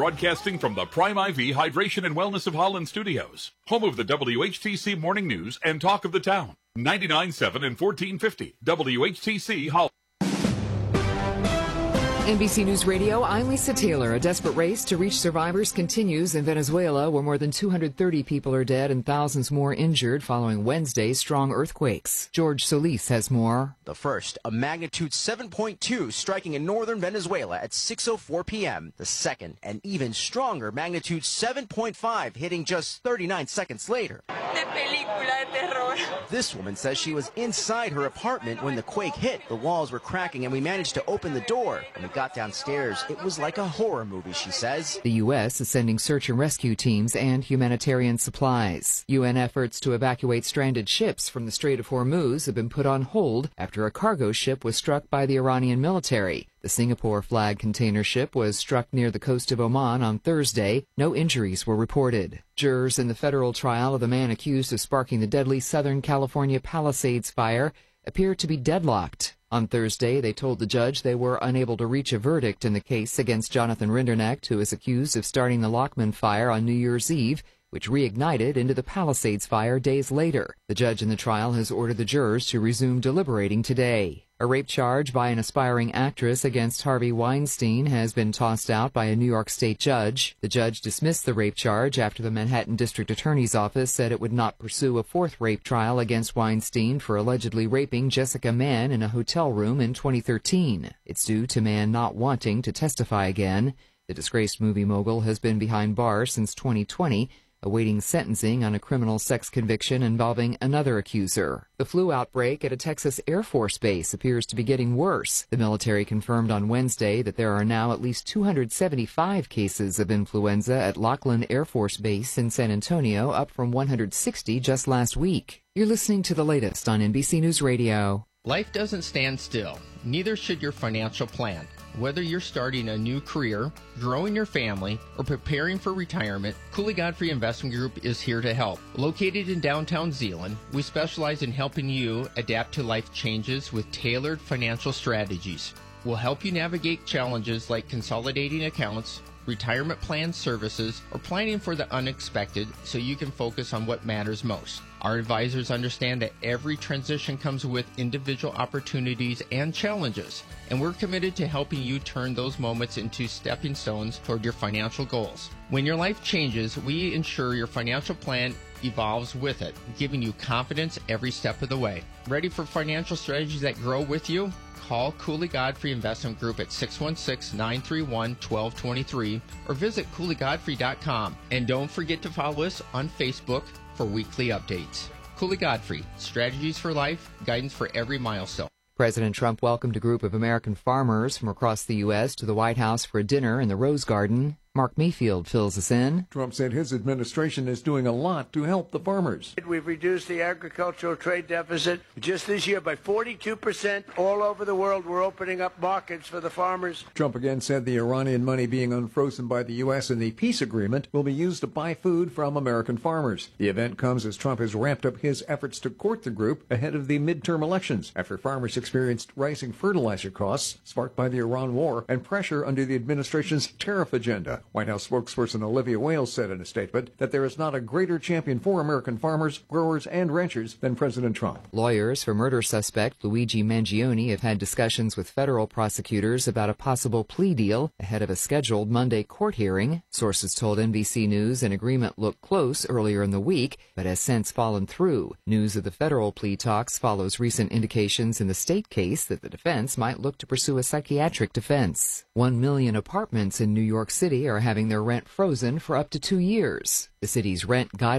broadcasting from the Prime IV Hydration and Wellness of Holland studios, home of the WHTC Morning News and Talk of the Town. 99.7 and 1450 WHTC Holland. NBC News Radio, I'm Lisa Taylor. A desperate race to reach survivors continues in Venezuela, where more than 230 people are dead and thousands more injured following Wednesday's strong earthquakes. George Solis has more. The first, a magnitude 7.2 striking in northern Venezuela at 6:04 p.m. The second, an even stronger magnitude 7.5 hitting just 39 seconds later. This woman says she was inside her apartment when the quake hit. The walls were cracking and we managed to open the door. When we got downstairs, it was like a horror movie, she says. The U.S. is sending search and rescue teams and humanitarian supplies. UN efforts to evacuate stranded ships from the Strait of Hormuz have been put on hold after a cargo ship was struck by the Iranian military. The Singapore-flagged container ship was struck near the coast of Oman on Thursday. No injuries were reported. Jurors in the federal trial of the man accused of sparking the deadly Southern California Palisades fire appear to be deadlocked. On Thursday, they told the judge they were unable to reach a verdict in the case against Jonathan Rinderknecht, who is accused of starting the Lockman fire on New Year's Eve, which reignited into the Palisades fire days later. The judge in the trial has ordered the jurors to resume deliberating today. A rape charge by an aspiring actress against Harvey Weinstein has been tossed out by a New York State judge. The judge dismissed the rape charge after the Manhattan District Attorney's Office said it would not pursue a fourth rape trial against Weinstein for allegedly raping Jessica Mann in a hotel room in 2013. It's due to Mann not wanting to testify again. The disgraced movie mogul has been behind bars since 2020, awaiting sentencing on a criminal sex conviction involving another accuser. The flu outbreak at a Texas Air Force base appears to be getting worse. The military confirmed on Wednesday that there are now at least 275 cases of influenza at Laughlin Air Force Base in San Antonio, up from 160 just last week. You're listening to the latest on NBC News Radio. Life doesn't stand still. Neither should your financial plan. Whether you're starting a new career, growing your family, or preparing for retirement, Cooley Godfrey Investment Group is here to help. Located in downtown Zeeland, we specialize in helping you adapt to life changes with tailored financial strategies. We'll help you navigate challenges like consolidating accounts, retirement plan services, or planning for the unexpected so you can focus on what matters most. Our advisors understand that every transition comes with individual opportunities and challenges, and we're committed to helping you turn those moments into stepping stones toward your financial goals. When your life changes, we ensure your financial plan evolves with it, giving you confidence every step of the way. Ready for financial strategies that grow with you? Call Cooley Godfrey Investment Group at 616-931-1223 or visit CooleyGodfrey.com. And don't forget to follow us on Facebook for weekly updates. Cooley Godfrey, strategies for life, guidance for every milestone. President Trump welcomed a group of American farmers from across the U.S. to the White House for a dinner in the Rose Garden. Mark Mayfield fills us in. Trump said his administration is doing a lot to help the farmers. We've reduced the agricultural trade deficit just this year by 42%. All over the world, we're opening up markets for the farmers. Trump again said the Iranian money being unfrozen by the U.S. in the peace agreement will be used to buy food from American farmers. The event comes as Trump has ramped up his efforts to court the group ahead of the midterm elections after farmers experienced rising fertilizer costs sparked by the Iran war and pressure under the administration's tariff agenda. White House spokesperson Olivia Wales said in a statement that there is not a greater champion for American farmers, growers, and ranchers than President Trump. Lawyers for murder suspect Luigi Mangione have had discussions with federal prosecutors about a possible plea deal ahead of a scheduled Monday court hearing. Sources told NBC News an agreement looked close earlier in the week, but has since fallen through. News of the federal plea talks follows recent indications in the state case that the defense might look to pursue a psychiatric defense. 1 million apartments in New York City are having their rent frozen for up to 2 years. The city's rent guidelines